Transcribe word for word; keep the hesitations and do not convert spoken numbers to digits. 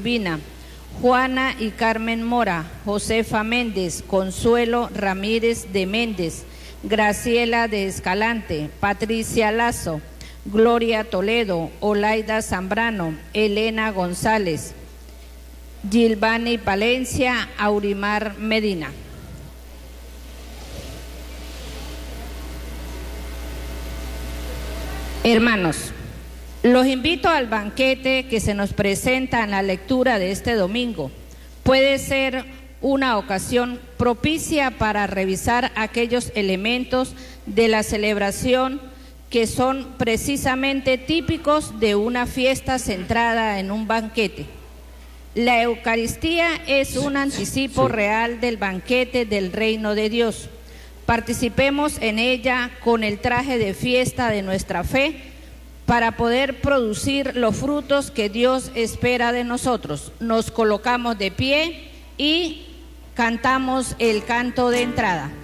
Vina, Juana y Carmen Mora, Josefa Méndez, Consuelo Ramírez de Méndez, Graciela de Escalante, Patricia Lazo, Gloria Toledo, Olaida Zambrano, Elena González, Gilvani Palencia, Aurimar Medina. Hermanos, los invito al banquete que se nos presenta en la lectura de este domingo. Puede ser una ocasión propicia para revisar aquellos elementos de la celebración que son precisamente típicos de una fiesta centrada en un banquete. La Eucaristía es un anticipo real del banquete del reino de Dios. Participemos en ella con el traje de fiesta de nuestra fe para poder producir los frutos que Dios espera de nosotros. Nos colocamos de pie y cantamos el canto de entrada.